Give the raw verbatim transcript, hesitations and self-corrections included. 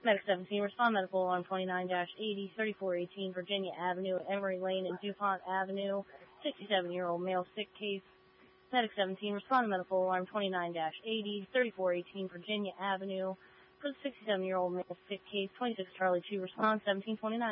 Medic seventeen, respond medical alarm twenty-nine eighty, thirty-four eighteen Virginia Avenue, Emory Lane and DuPont Avenue, sixty-seven-year-old male sick case. Medic seventeen, respond medical alarm twenty-nine eighty, thirty-four eighteen Virginia Avenue, for the sixty-seven-year-old male sick case, twenty-six Charlie two, respond seventeen twenty-nine.